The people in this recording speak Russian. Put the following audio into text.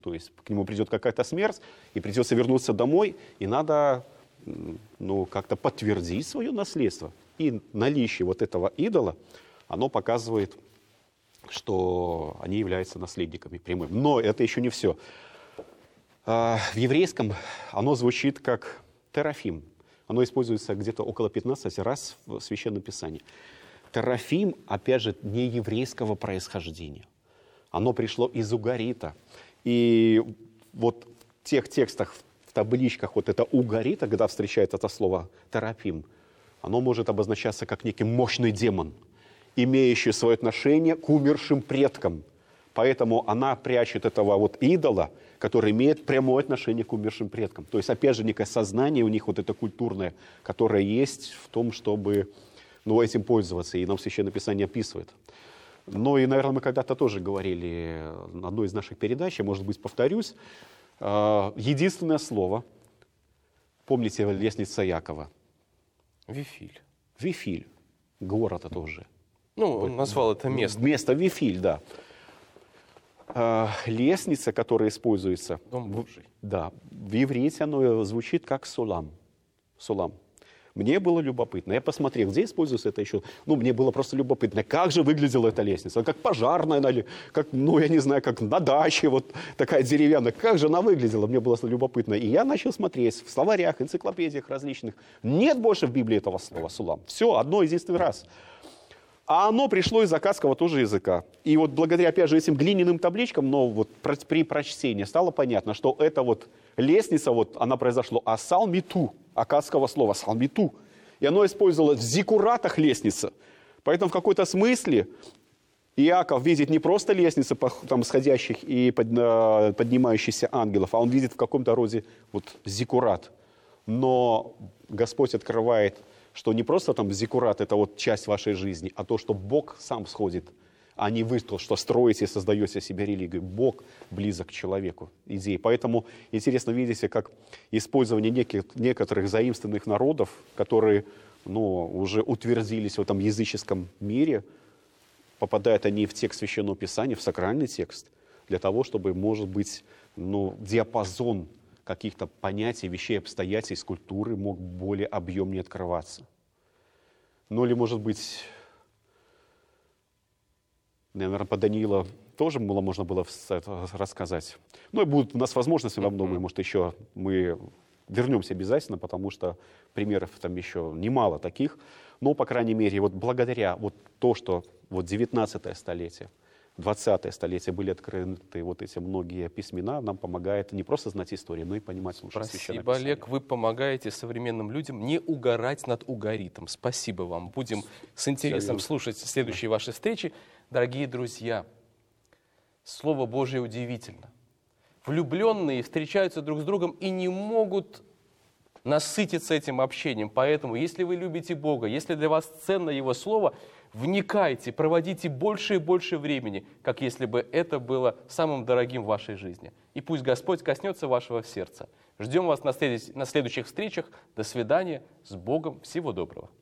То есть к нему придет какая-то смерть, и придется вернуться домой, и надо как-то подтвердить свое наследство. И наличие вот этого идола, оно показывает, что они являются наследниками прямыми. Но это еще не все. В еврейском оно звучит как терафим. Оно используется где-то около 15 раз в Священном Писании. Терафим, опять же, не еврейского происхождения. Оно пришло из угарита. И вот в тех текстах, в табличках вот это угарита, когда встречает это слово терафим, оно может обозначаться как некий мощный демон, имеющий свое отношение к умершим предкам. Поэтому она прячет этого вот идола, который имеет прямое отношение к умершим предкам. То есть, опять же, некое сознание у них вот это культурное, которое есть в том, чтобы этим пользоваться. И нам Священное Писание описывает. Ну и, наверное, мы когда-то тоже говорили на одной из наших передач, я, может быть, повторюсь. Единственное слово, помните, лестница Якова? Вифиль. Вифиль. Город это уже. Он назвал это место. Место Вифиль, да. Лестница, которая используется. Дом Божий. Да. В иврите оно звучит как сулам. Сулам. Мне было любопытно. Я посмотрел, где используется это еще. Мне было просто любопытно, как же выглядела эта лестница. Как пожарная, или как, я не знаю, как на даче, вот такая деревянная. Как же она выглядела? Мне было любопытно. И я начал смотреть в словарях, энциклопедиях различных. Нет больше в Библии этого слова «сулам». Все, одно единственный раз. А оно пришло из аккадского тоже языка. И вот благодаря, опять же, этим глиняным табличкам, при прочтении стало понятно, что эта вот лестница, она произошла от салмиту, аккадского слова салмиту. И оно использовалось в зиккуратах лестница. Поэтому в какой-то смысле Иаков видит не просто лестницы, там, сходящих и поднимающихся ангелов, а он видит в каком-то роде зиккурат. Но Господь открывает, что не просто там зиккурат — это часть вашей жизни, а то, что Бог сам сходит, а не вы, что строите и создаете себе религию. Бог близок к человеку, идеи. Поэтому интересно видите, как использование некоторых заимствованных народов, которые уже утвердились в этом языческом мире, попадают они в текст Священного Писания, в сакральный текст, для того, чтобы, может быть, диапазон каких-то понятий, вещей, обстоятельств, культуры мог более объемнее открываться. Или, может быть, наверное, по Даниила тоже можно было рассказать. И будет у нас возможность, я думаю, может, еще мы вернемся обязательно, потому что примеров там еще немало таких. Но, по крайней мере, благодаря то, что 19 столетие, 20-е столетие были открыты эти многие письмена, нам помогает не просто знать историю, но и понимать лучше Священное Писание. Спасибо, Олег, вы помогаете современным людям не угорать над угоритом. Спасибо вам. Будем с интересом слушать следующие ваши встречи. Дорогие друзья, Слово Божие удивительно. Влюбленные встречаются друг с другом и не могут насытиться этим общением. Поэтому, если вы любите Бога, если для вас ценно Его Слово, вникайте, проводите больше и больше времени, как если бы это было самым дорогим в вашей жизни. И пусть Господь коснется вашего сердца. Ждем вас на следующих встречах. До свидания. С Богом. Всего доброго.